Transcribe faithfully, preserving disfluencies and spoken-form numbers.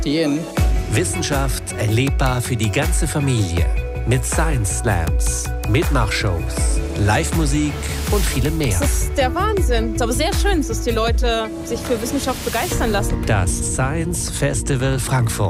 Yen. Wissenschaft erlebbar für die ganze Familie. Mit Science Slams, Mitmachshows, Live-Musik und vielem mehr. Das ist der Wahnsinn. Es ist aber sehr schön, dass die Leute sich für Wissenschaft begeistern lassen. Das Science Festival Frankfurt.